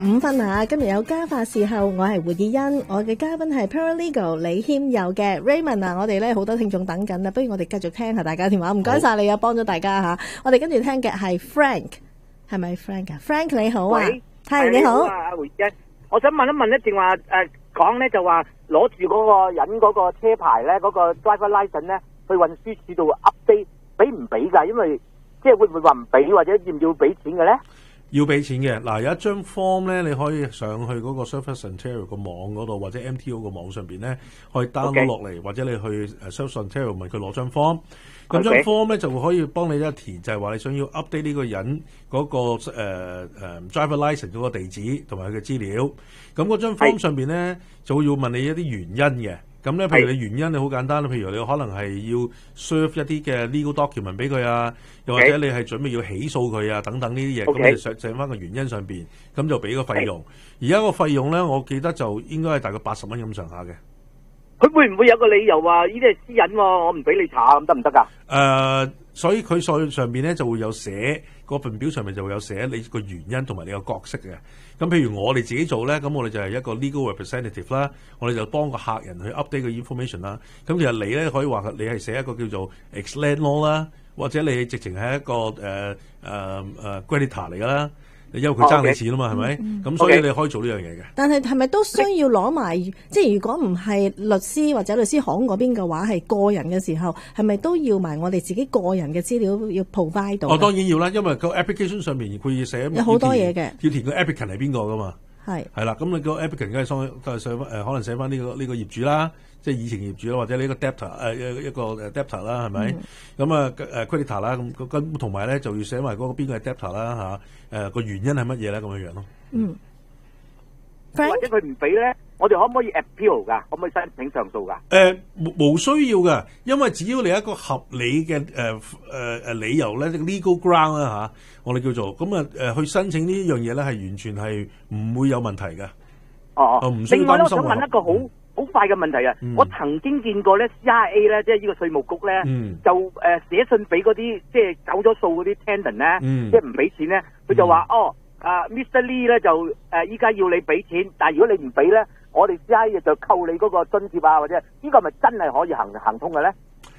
5分啊！今日有家法事後，我係胡以欣，我嘅嘉賓係 Paralegal 李謙佑嘅 Raymond 啊！我哋咧好多聽眾等緊啊，不如我哋繼續聽下大家電話。唔該晒你啊，幫咗大家吓。我哋跟住聽嘅係 Frank， 係咪 Frank 啊 ？Frank 你好啊，係你好啊，胡以欣，我想問一問咧，正話講咧就話攞住嗰個人嗰個車牌咧，嗰個 driver license 咧，去運輸處度 update， 俾唔俾㗎？因為即係會唔會話唔俾，或者要唔要俾錢嘅咧？ 要俾錢嘅。嗱，有一張 form 咧，你可以上去嗰個 Surface Ontario 個網嗰度，或者 MTO 個網上邊咧，可以 download 落嚟，或者你去Surface Ontario 問佢攞張 form。咁張 form 咧就會可以幫你一填，就係話你想要 update 呢個人嗰個driver license 嗰個地址同埋佢嘅資料。咁嗰張 form 上邊咧就會要問你一啲原因嘅。咁咧，譬如你原因你好簡單，譬如你可能係要 serve 一啲嘅 legal document 俾佢啊，又或者你係準備要起訴佢啊，等等呢啲嘢，咁你寫翻個原因上邊，咁就俾個費用。而家個費用咧，我記得就應該係大概80蚊咁上下嘅。 佢會唔會有個理由話呢啲係私隱喎，我唔俾你查咁得唔得㗎？ 所以佢上邊咧就會有寫嗰份表上面就會有寫你個原因同埋你個角色嘅。咁譬如我哋自己做咧，咁我哋就係一個 legal representative 啦，我哋就幫個客人去 update 個 information 啦。咁其實你咧可以話你係寫一個叫做 ex-landlord 啦，或者你直情係一個creditor 嚟㗎啦。因為佢爭你錢啊嘛，係咪？咁所以你可以做呢樣嘢嘅。 但係咪都需要攞埋？即係如果唔係律師或者律師行嗰邊嘅話，係個人嘅時候，係咪都要埋我哋自己個人嘅資料要 provide 到？ 當然要啦，因為個 application 上面佢要寫有好多嘢嘅， 要填個 applicant 係邊個噶嘛。係啦，咁你個 applicant 梗係寫翻可能寫翻呢個業主啦，即係以前業主啦，或者呢個 debtor 一個 debtor 啦，係咪？咁啊creditor 啦，咁同埋咧就要寫埋嗰個邊個係 debtor 啦嚇，個原因係乜嘢咧咁樣樣咯。 或者佢唔俾咧，我哋可唔可以 appeal 㗎？可唔可以申請上訴㗎？ 冇需要㗎，因為只要你有一個合理嘅理由咧 ，legal ground 啦嚇，我哋叫做咁去申請呢樣嘢咧，係完全係唔會有問題嘅。唔需要擔心。 另外咧，我想問一個好快嘅問題啊！我曾經見過咧 CIA 咧，即係呢個稅務局咧，就寫信俾嗰啲即係走咗數嗰啲 tenant 咧，即係唔俾錢咧，佢就話Mr. Lee 咧就依家要你俾錢，但係如果你唔俾咧，我哋 CIA 就扣你嗰個津貼啊，或者呢個係咪真係可以行通嘅咧？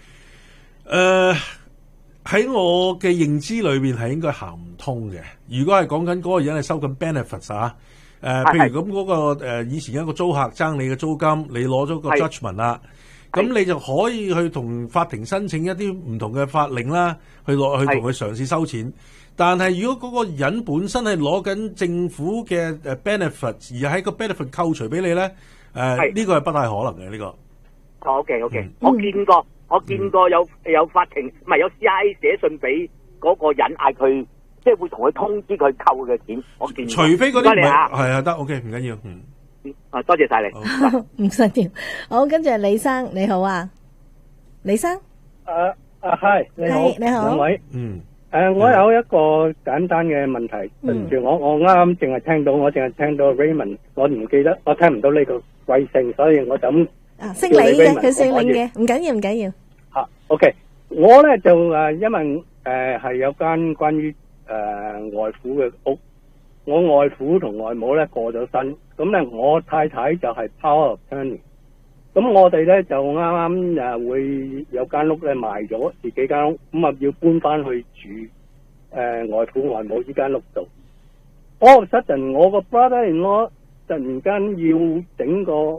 喺我嘅認知裏邊係應該行唔通嘅。如果係講緊嗰個人係收緊 benefits 啊，譬如咁嗰個以前一個租客爭你嘅租金，你攞咗個 judgment 啦，咁你就可以去同法庭申請一啲唔同嘅法令啦，去同佢嘗試收錢。但係如果嗰個人本身係攞緊政府嘅benefit， 而喺個 benefit 扣除俾你咧，呢個係不太可能嘅呢個。 OK， 我見過有法庭唔係有 CIA 寫信俾嗰個人嗌佢，即係會同佢通知佢扣嘅錢。我見過。除非嗰啲唔係得 OK， 唔緊要。 多謝晒你。 唔緊要。好，跟住係李生，你好啊，李生。 係你好， 你好， 兩位。我有一個簡單嘅問題，對唔住，我啱啱淨係聽到 Raymond， 我唔記得，我聽唔到呢個貴姓，所以我就咁。 姓李嘅，佢姓李嘅，唔緊要。 OK， 我咧就因為係有間關於外父嘅屋，我外父同外母咧過咗身，咁咧我太太就係 power of attorney， 咁我哋咧就啱啱會有間屋咧賣咗，自己間屋，咁啊要搬翻去住外父外母呢間屋度。All of a sudden， 我個 brother-in-law 突然間要整個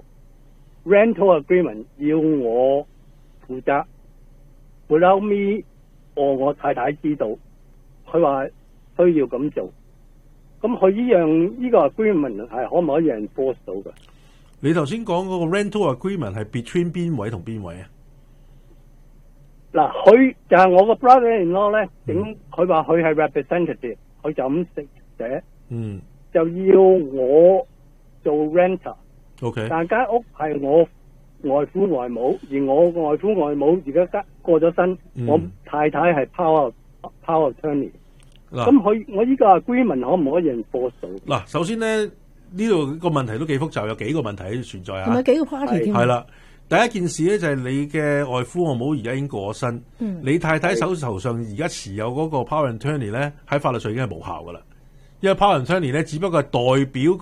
rental agreement， 要我負責。without me， 我太太知道，佢話需要咁做。咁佢呢個 agreement 係可唔可以 enforce 到嘅？ 你頭先講嗰個 rental agreement 係 between 邊位同邊位啊？ 嗱，佢就係我個 brother-in-law 咧，佢話佢係 representative， 佢就咁寫，就要我做 renter。OK， 但間屋係我外父外母，而我外父外母而家過咗身，我太太係 power attorney。咁我依個 agreement 可唔可以 enforce 到？ 嗱，首先咧呢度個問題都幾複雜，有幾個問題喺度存在啊。 係咪幾個 party 添？ 係啦，第一件事咧就係你嘅外父外母而家已經過咗身，你太太手頭上而家持有嗰個 power attorney 咧喺法律上已經係無效噶啦。 因為 power attorney 咧，只不過係代表